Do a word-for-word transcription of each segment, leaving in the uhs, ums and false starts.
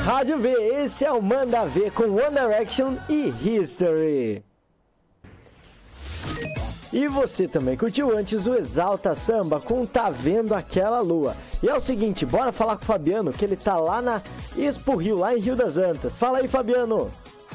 Rádio V, esse é o Manda Ver com One Direction e History. E você também curtiu antes o Exalta Samba com Tá Vendo Aquela Lua. E é o seguinte, bora falar com o Fabiano, que ele tá lá na Expo Rio, lá em Rio das Antas. Fala aí, Fabiano.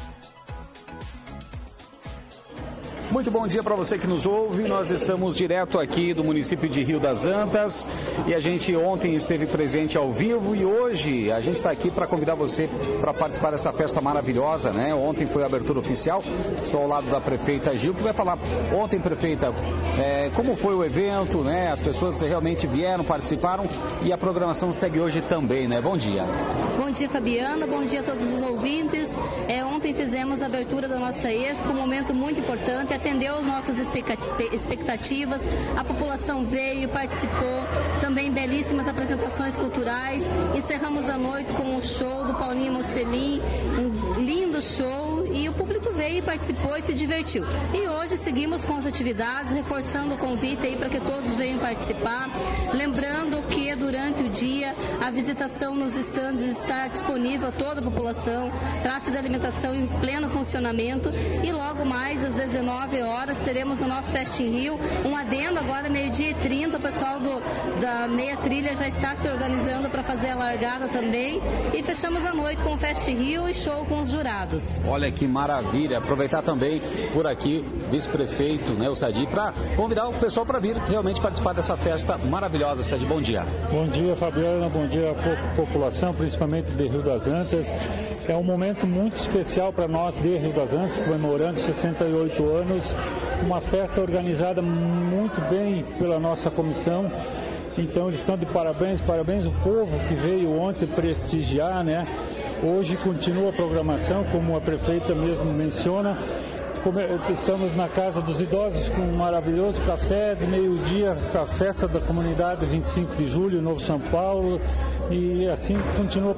Muito bom dia para você que nos ouve. Nós estamos direto aqui do município de Rio das Antas e a gente ontem esteve presente ao vivo e hoje a gente está aqui para convidar você para participar dessa festa maravilhosa, né? Ontem foi a abertura oficial. Estou ao lado da prefeita Gil, que vai falar ontem, prefeita, é, como foi o evento, né? As pessoas realmente vieram, participaram e a programação segue hoje também, né? Bom dia. Bom dia, Fabiana. Bom dia a todos os ouvintes. É, ontem fizemos a abertura da nossa Expo, um momento muito importante. Atendeu as nossas expectativas, a população veio, participou, também belíssimas apresentações culturais. Encerramos a noite com um show do Paulinho Mocelin, um lindo show, e o público veio, participou e se divertiu. E hoje seguimos com as atividades, reforçando o convite aí para que todos venham participar. Lembrando que durante o dia a visitação nos estandes está disponível a toda a população, praça de alimentação em pleno funcionamento, e logo mais às dezenove horas teremos o nosso Fest in Rio, um adendo agora meio-dia e trinta, o pessoal do, da Meia Trilha já está se organizando para fazer a largada também, e fechamos a noite com o Fest in Rio e show com os jurados. Olha que maravilha, aproveitar também por aqui, vice-prefeito, né, o Sadi, para convidar o pessoal para vir realmente participar dessa festa maravilhosa. Sadi, bom dia. Bom dia, Fabiana, bom dia à população, principalmente de Rio das Antas. É um momento muito especial para nós de Rio das Antas, comemorando sessenta e oito anos, uma festa organizada muito bem pela nossa comissão. Então eles estão de parabéns, parabéns ao povo que veio ontem prestigiar, né? Hoje continua a programação, como a prefeita mesmo menciona. Estamos na Casa dos Idosos com um maravilhoso café de meio-dia, a festa da comunidade vinte e cinco de julho, Novo São Paulo, e assim continua